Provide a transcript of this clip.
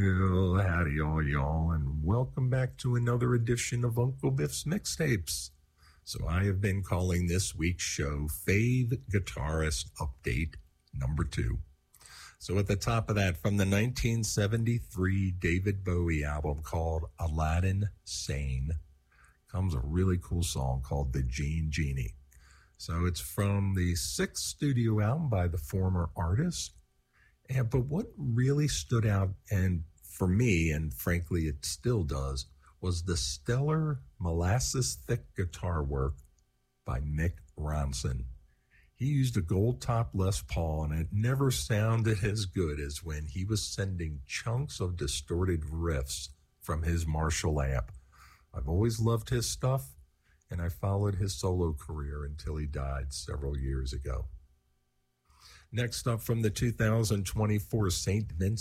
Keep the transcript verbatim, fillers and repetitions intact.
Well, howdy, all y'all, and welcome back to another edition of Uncle Biff's Mixtapes. So I have been calling this week's show Fave Guitarist Update number two. So at the top of that, from the nineteen seventy-three David Bowie album called Aladdin Sane, comes a really cool song called The Jean Genie. So it's from the sixth studio album by the former artist. And but what really stood out, and for me, and frankly it still does, was the stellar molasses-thick guitar work by Mick Ronson. He used a gold-top Les Paul, and it never sounded as good as when he was sending chunks of distorted riffs from his Marshall amp. I've always loved his stuff, and I followed his solo career until he died several years ago. Next up, from the two thousand twenty-four Saint Vincent